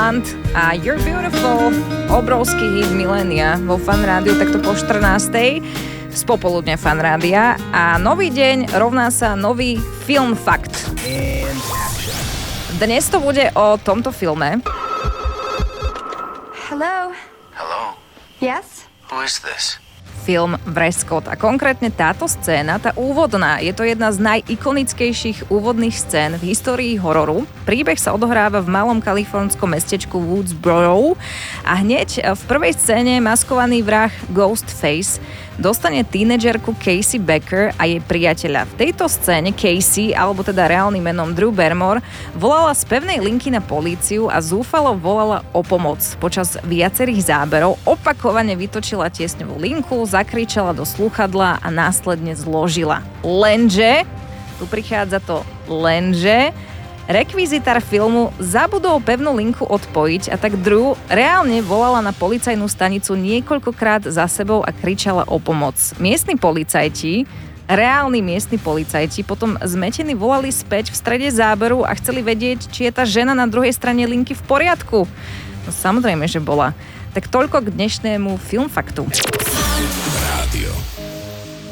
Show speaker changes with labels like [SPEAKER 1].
[SPEAKER 1] Blunt a You're Beautiful, obrovský hit milénia vo Fan Rádiu, takto po 14:00 z popoludne Fan Rádia. A nový deň rovná sa nový film fakt. Dnes to bude o tomto filme.
[SPEAKER 2] Hello.
[SPEAKER 3] Hello.
[SPEAKER 2] Yes?
[SPEAKER 3] Who is this?
[SPEAKER 1] Film Vreskot. A konkrétne táto scéna, tá úvodná, je to jedna z najikonickejších úvodných scén v histórii hororu. Príbeh sa odohráva v malom kalifornskom mestečku Woodsboro a hneď v prvej scéne maskovaný vrah Ghostface dostane tínedžerku Casey Becker a jej priateľa. V tejto scéne Casey, alebo teda reálnym menom Drew Barrymore, volala z pevnej linky na políciu a zúfalo volala o pomoc. Počas viacerých záberov opakovane vytočila tiesňovú linku, zakričala do slúchadla a následne zložila. Lenže, tu prichádza to lenže, rekvizitár filmu zabudol pevnú linku odpojiť a tak Drew reálne volala na policajnú stanicu niekoľkokrát za sebou a kričala o pomoc. Reálni miestni policajti potom zmetení volali späť v strede záberu a chceli vedieť, či je tá žena na druhej strane linky v poriadku. No samozrejme, že bola. Tak toľko k dnešnému filmfaktu.